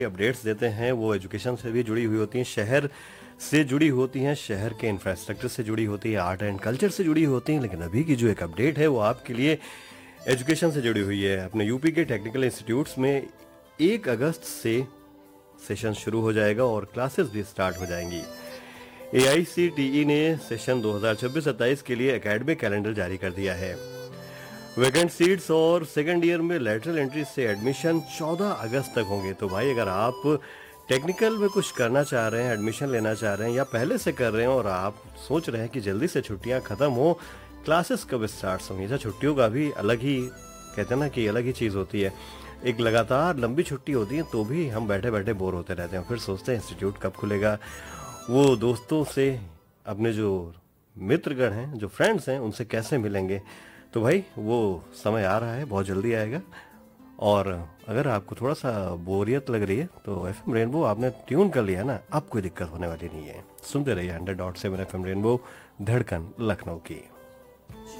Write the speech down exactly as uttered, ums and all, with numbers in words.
Updates देते हैं वो एजुकेशन से भी जुड़ी हुई होती हैं, शहर से जुड़ी होती हैं, शहर के इंफ्रास्ट्रक्चर से जुड़ी होती है, आर्ट एंड कल्चर से जुड़ी होती हैं। लेकिन अभी की जो एक अपडेट है वो आपके लिए एजुकेशन से जुड़ी हुई है। अपने यूपी के टेक्निकल इंस्टीट्यूट्स में एक अगस्त से सेशन शुरू हो जाएगा और क्लासेस भी स्टार्ट हो जाएंगी। ए आई सी टी ई ने सेशन दो हज़ार छब्बीस सत्ताईस के लिए एकेडमिक कैलेंडर जारी कर दिया है। वैकेंट सीट्स और सेकेंड ईयर में लेटरल एंट्री से एडमिशन चौदह अगस्त तक होंगे। तो भाई अगर आप टेक्निकल में कुछ करना चाह रहे हैं, एडमिशन लेना चाह रहे हैं या पहले से कर रहे हैं और आप सोच रहे हैं कि जल्दी से छुट्टियां खत्म हो, क्लासेस कब स्टार्ट होंगी। अच्छा, छुट्टियों का भी अलग ही कहते हैं ना कि अलग ही चीज़ होती है। एक लगातार लंबी छुट्टी होती है तो भी हम बैठे बैठे बोर होते रहते हैं, फिर सोचते हैं इंस्टीट्यूट कब खुलेगा। वो दोस्तों से, अपने जो मित्रगण हैं, जो फ्रेंड्स हैं, उनसे कैसे मिलेंगे। तो भाई वो समय आ रहा है, बहुत जल्दी आएगा। और अगर आपको थोड़ा सा बोरियत लग रही है तो एफ एम रेनबो आपने ट्यून कर लिया ना, अब कोई दिक्कत होने वाली नहीं है। सुनते रहिए hundred dot seven F M rainbow, धड़कन लखनऊ की।